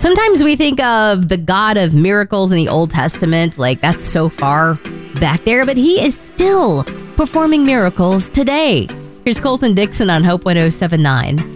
Sometimes we think of the God of miracles in the Old Testament, like that's so far back there, but he is still performing miracles today. Here's Colton Dixon on Hope 107.9.